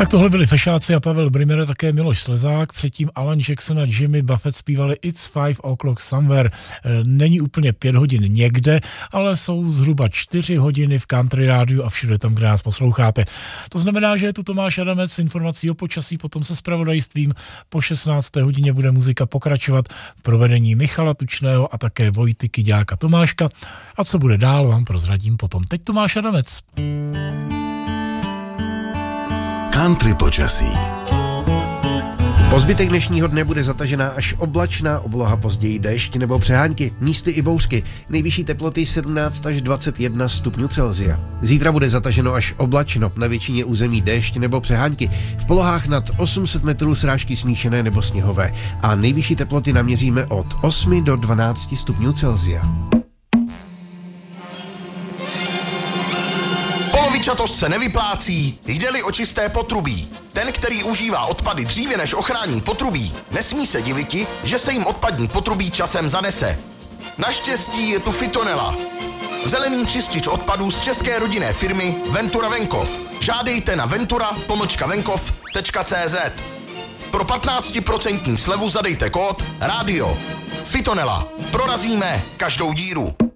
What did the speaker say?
Tak tohle byli Fešáci a Pavel Brimmer, také Miloš Slezák, předtím Alan Jackson a Jimmy Buffett zpívali It's 5 o'clock somewhere. Není úplně 5 hodin někde, ale jsou zhruba 4 hodiny v country rádiu a všude tam, kde nás posloucháte. To znamená, že je tu Tomáš Adamec s informací o počasí, potom se zpravodajstvím. Po 16. hodině bude muzika pokračovat v provedení Michala Tučného a také Vojty Kyďáka Tomáška. A co bude dál, vám prozradím potom. Teď Tomáš Adamec. Country počasí. Po zbytek dnešního dne bude zatažená až oblačná obloha, později déšť nebo přehánky, místy i bouřky. Nejvyšší teploty 17 až 21 stupňů Celsia. Zítra bude zataženo až oblačno, na většině území déšť nebo přehánky. V polohách nad 800 metrů srážky smíšené nebo sněhové. A nejvyšší teploty naměříme od 8 do 12 stupňů Celsia. Polovičatost se nevyplácí, jde-li o čisté potrubí. Ten, který užívá odpady dříve než ochrání potrubí, nesmí se diviti, že se jim odpadní potrubí časem zanese. Naštěstí je tu Fitonela. Zelený čistič odpadů z české rodinné firmy Ventura Venkov. Žádejte na ventura-venkov.cz. Pro 15% slevu zadejte kód RÁDIO. Fitonela. Prorazíme každou díru.